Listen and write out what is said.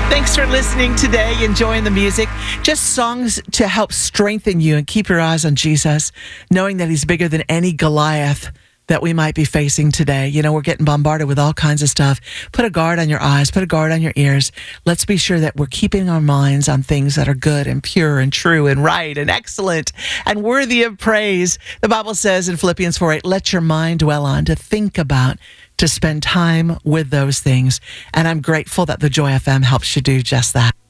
Thanks for listening today, enjoying the music. Just songs to help strengthen you and keep your eyes on Jesus, knowing that he's bigger than any Goliath that we might be facing today. You know, we're getting bombarded with all kinds of stuff. Put a guard on your eyes, put a guard on your ears. Let's be sure that we're keeping our minds on things that are good and pure and true and right and excellent and worthy of praise. The Bible says in Philippians 4:8, let your mind dwell on, to think about, to spend time with those things. And I'm grateful that the Joy FM helps you do just that.